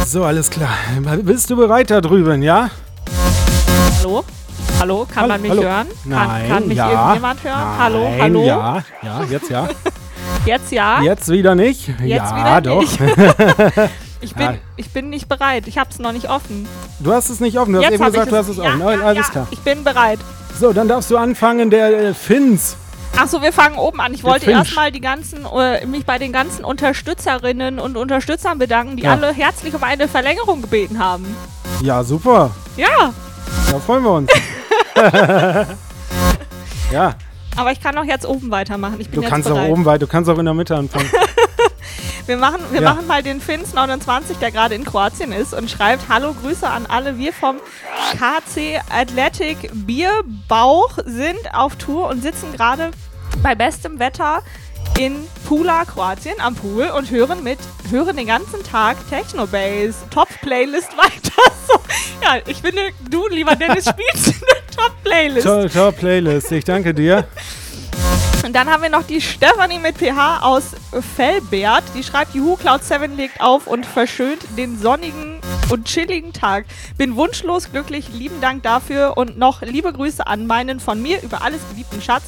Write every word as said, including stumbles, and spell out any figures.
So, alles klar. Bist du bereit da drüben, ja? Hallo? Hallo? Kann Hallo, man mich hallo. hören? Nein, kann, kann mich ja. irgendjemand hören? Nein, hallo? Hallo? Ja, ja, jetzt ja. Jetzt ja? Jetzt wieder nicht? Jetzt ja, wieder doch. nicht. ich, bin, Ja. ich bin nicht bereit. Ich habe es noch nicht offen. Du hast es nicht offen. Du Jetzt hast eben hab gesagt, ich du hast es ja, offen. ja, Oh, alles ja. klar. Ich bin bereit. So, dann darfst du anfangen, der äh, Fins. Achso, wir fangen oben an. Ich Der wollte Finch. erstmal die ganzen, äh, mich bei den ganzen Unterstützerinnen und Unterstützern bedanken, die Ja. alle herzlich um eine Verlängerung gebeten haben. Ja, super. Ja, Da freuen wir uns. Ja, aber ich kann auch jetzt oben weitermachen. Ich bin du jetzt kannst bereit. auch oben weit, du kannst auch in der Mitte anfangen. Wir machen, wir Ja. machen mal den Fins neunundzwanzig, der gerade in Kroatien ist und schreibt: Hallo, Grüße an alle. Wir vom K C Athletic Bierbauch sind auf Tour und sitzen gerade bei bestem Wetter in Pula, Kroatien, am Pool und hören mit, hören den ganzen Tag Techno-Bass, Top-Playlist weiter. So, ja, ich finde, du, lieber Dennis, spielst eine Top-Playlist. Toll, toll Playlist. Ich danke dir. Und dann haben wir noch die Stefanie mit P H aus Fellbert. Die schreibt: Juhu, Cloud sieben legt auf und verschönt den sonnigen und chilligen Tag. Bin wunschlos glücklich. Lieben Dank dafür und noch liebe Grüße an meinen von mir über alles geliebten Schatz.